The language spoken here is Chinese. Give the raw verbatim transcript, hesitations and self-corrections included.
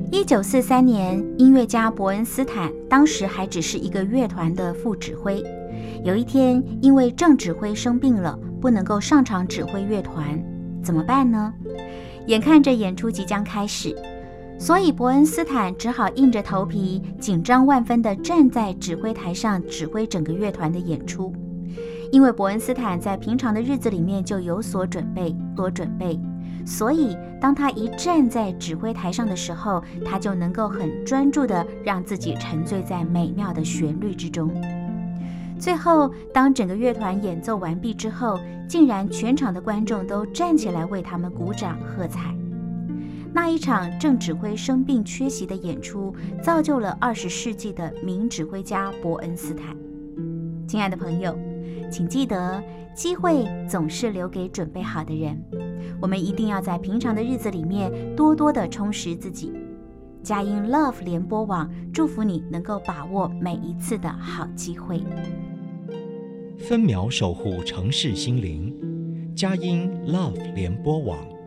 一九四三年，音乐家伯恩斯坦当时还只是一个乐团的副指挥。有一天，因为正指挥生病了，不能够上场指挥乐团，怎么办呢？眼看着演出即将开始，所以伯恩斯坦只好硬着头皮，紧张万分地站在指挥台上指挥整个乐团的演出。因为伯恩斯坦在平常的日子里面就有所准备，多准备，所以当他一站在指挥台上的时候，他就能够很专注地让自己沉醉在美妙的旋律之中。最后，当整个乐团演奏完毕之后，竟然全场的观众都站起来为他们鼓掌喝彩。那一场正指挥生病缺席的演出，造就了二十世纪的名指挥家伯恩斯坦。亲爱的朋友，请记得，机会总是留给准备好的人。我们一定要在平常的日子里面多多的充实自己。佳音 Love 联播网祝福你能够把握每一次的好机会。 分秒守护城市心灵，佳音 Love 联播网。